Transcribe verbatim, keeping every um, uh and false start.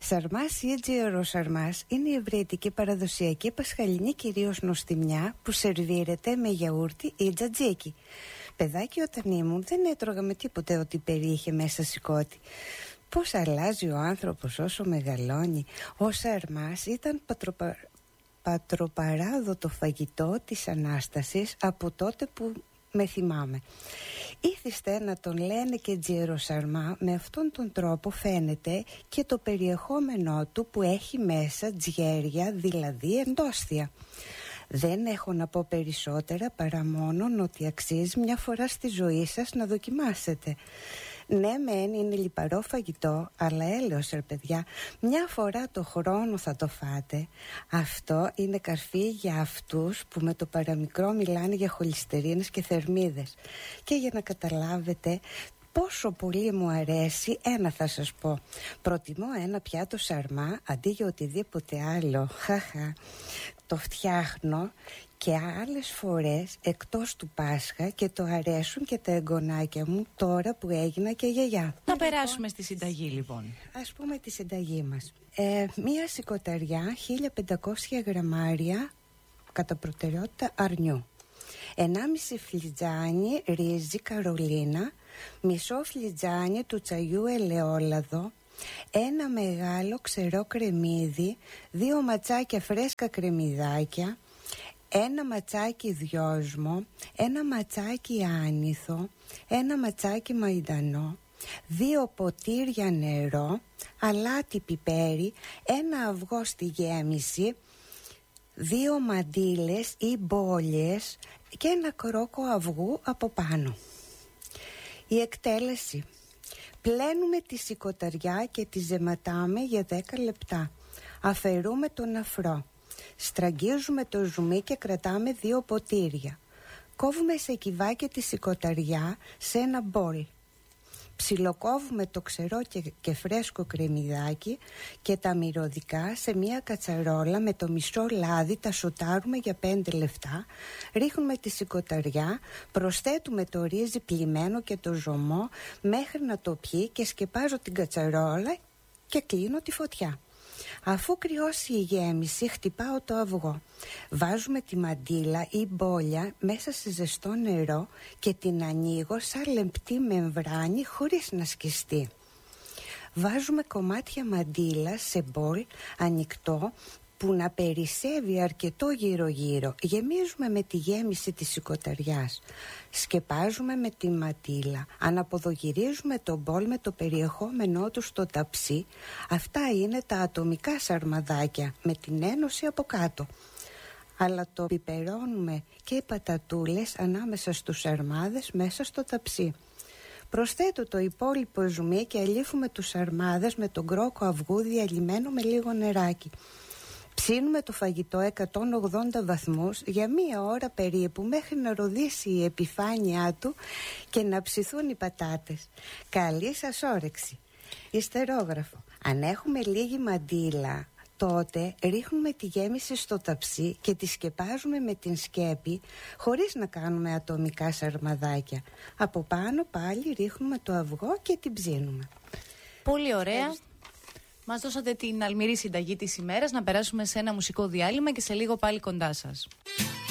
Σαρμάς ή τζιεροσαρμάς είναι η εβραϊκή παραδοσιακή πασχαλινή κυρίως νοστιμιά που σερβίρεται με γιαούρτι ή τζατζίκι. Παιδάκι όταν ήμουν δεν έτρωγα με τίποτε ότι περιείχε μέσα σηκώτη. Πώς αλλάζει ο άνθρωπος όσο μεγαλώνει. Ο σαρμάς ήταν πατροπα... πατροπαράδοτο φαγητό της Ανάστασης από τότε που με θυμάμαι. Ήθιστε να τον λένε και τζιεροσαρμά, με αυτόν τον τρόπο φαίνεται και το περιεχόμενό του που έχει μέσα τζιέρια, δηλαδή εντόσθια. Δεν έχω να πω περισσότερα παρά μόνο ότι αξίζει μια φορά στη ζωή σας να δοκιμάσετε. Ναι, μεν είναι λιπαρό φαγητό, αλλά έλεος ρε παιδιά, μια φορά το χρόνο θα το φάτε. Αυτό είναι καρφί για αυτούς που με το παραμικρό μιλάνε για χολυστερίνες και θερμίδες. Και για να καταλάβετε πόσο πολύ μου αρέσει, ένα θα σας πω. Προτιμώ ένα πιάτο σαρμά αντί για οτιδήποτε άλλο. Χαχα. Το φτιάχνω και άλλες φορές εκτός του Πάσχα και το αρέσουν και τα εγγονάκια μου τώρα που έγινα και γιαγιά. Να περάσουμε στη συνταγή λοιπόν. Ας πούμε τη συνταγή μας. Ε, μία σηκωταριά χίλια πεντακόσια γραμμάρια κατά προτεραιότητα αρνιού. Ενάμιση φλιτζάνι ρύζι καρολίνα, μισό φλιτζάνι του τσαγιού ελαιόλαδο, ένα μεγάλο ξερό κρεμμύδι, δύο ματσάκια φρέσκα κρεμμυδάκια, ένα ματσάκι δυόσμο, ένα ματσάκι άνηθο, ένα ματσάκι μαϊντανό, δύο ποτήρια νερό, αλάτι πιπέρι, ένα αυγό στη γέμιση, δύο μαντίλες ή μπόλιες και ένα κρόκο αυγού από πάνω. Η εκτέλεση: πλένουμε τη σηκωταριά και τη ζεματάμε για δέκα λεπτά. Αφαιρούμε τον αφρό. Στραγγίζουμε το ζουμί και κρατάμε δύο ποτήρια. Κόβουμε σε κυβάκια τη σηκωταριά σε ένα μπολ. Ψιλοκόβουμε το ξερό και, και φρέσκο κρεμμυδάκι και τα μυρωδικά σε μια κατσαρόλα με το μισό λάδι, τα σοτάρουμε για πέντε λεπτά. Ρίχνουμε τη σηκωταριά, προσθέτουμε το ρύζι πλυμμένο και το ζωμό μέχρι να το πιει και σκεπάζω την κατσαρόλα και κλείνω τη φωτιά. Αφού κρυώσει η γέμιση, χτυπάω το αυγό. Βάζουμε τη μαντίλα ή μπόλια μέσα σε ζεστό νερό και την ανοίγω σαν λεπτή μεμβράνη χωρίς να σκιστεί. Βάζουμε κομμάτια μαντίλα σε μπολ ανοιχτό που να περισσεύει αρκετό γύρω γύρω. Γεμίζουμε με τη γέμιση της σηκωταριάς. Σκεπάζουμε με τη μαντίλα. Αναποδογυρίζουμε το μπολ με το περιεχόμενό του στο ταψί. Αυτά είναι τα ατομικά σαρμαδάκια με την ένωση από κάτω. Αλλά το πιπερώνουμε και οι πατατούλες ανάμεσα στους σαρμάδες μέσα στο ταψί. Προσθέτω το υπόλοιπο ζουμί και αλήφουμε τους σαρμάδες με τον κρόκο αυγού διαλυμένο με λίγο νεράκι. Ψήνουμε το φαγητό εκατόν ογδόντα βαθμούς για μία ώρα περίπου μέχρι να ροδίσει η επιφάνειά του και να ψηθούν οι πατάτες. Καλή σας όρεξη. Ιστερόγραφο: αν έχουμε λίγη μαντίλα, τότε ρίχνουμε τη γέμιση στο ταψί και τη σκεπάζουμε με την σκέπη χωρίς να κάνουμε ατομικά σαρμαδάκια. Από πάνω πάλι ρίχνουμε το αυγό και την ψήνουμε. Πολύ ωραία. Μας δώσατε την αλμυρή συνταγή της ημέρας. Να περάσουμε σε ένα μουσικό διάλειμμα και σε λίγο πάλι κοντά σας.